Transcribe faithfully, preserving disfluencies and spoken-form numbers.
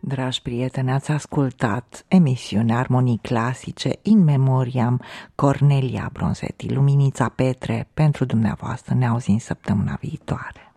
Dragi prieteni, ați ascultat emisiunea Armonii Clasice In Memoriam Cornelia Bronzetti, Luminița Petre, pentru dumneavoastră. Ne auzim săptămâna viitoare.